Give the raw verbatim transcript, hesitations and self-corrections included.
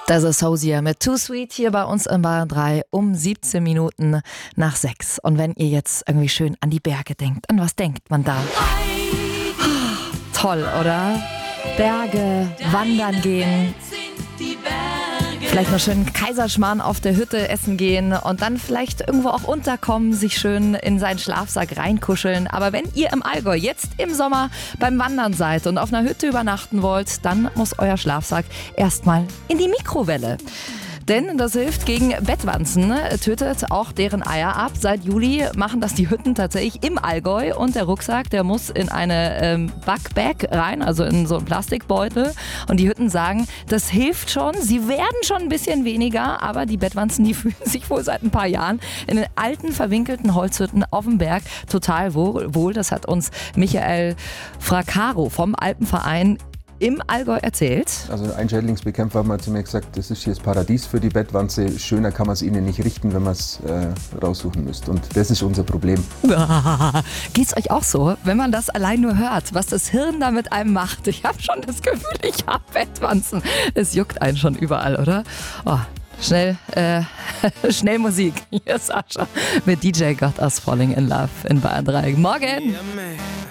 Das ist Hosier mit Too Sweet hier bei uns in Bayern drei um siebzehn Minuten nach sechs. Und wenn ihr jetzt irgendwie schön an die Berge denkt, an was denkt man da? Oh, toll, oder? Berge, wandern gehen. Vielleicht noch schön Kaiserschmarrn auf der Hütte essen gehen und dann vielleicht irgendwo auch unterkommen, sich schön in seinen Schlafsack reinkuscheln. Aber wenn ihr im Allgäu jetzt im Sommer beim Wandern seid und auf einer Hütte übernachten wollt, dann muss euer Schlafsack erstmal in die Mikrowelle. Denn das hilft gegen Bettwanzen, tötet auch deren Eier ab. Seit Juli machen das die Hütten tatsächlich im Allgäu. Und der Rucksack, der muss in eine ähm, Bugbag rein, also in so einen Plastikbeutel. Und die Hütten sagen, das hilft schon. Sie werden schon ein bisschen weniger, aber die Bettwanzen, die fühlen sich wohl seit ein paar Jahren in den alten, verwinkelten Holzhütten auf dem Berg total wohl. Das hat uns Michael Fracaro vom Alpenverein im Allgäu erzählt. Also ein Schädlingsbekämpfer hat mal zu mir gesagt, das ist hier das Paradies für die Bettwanze. Schöner kann man es ihnen nicht richten, wenn man es äh, raussuchen müsst. Und das ist unser Problem. Geht's euch auch so, wenn man das allein nur hört, was das Hirn da mit einem macht? Ich habe schon das Gefühl, ich habe Bettwanzen. Es juckt einen schon überall, oder? Oh. Schnell, äh, schnell Musik. Hier ist Sascha mit D J Got Us Falling in Love in Bayern drei. Morgen!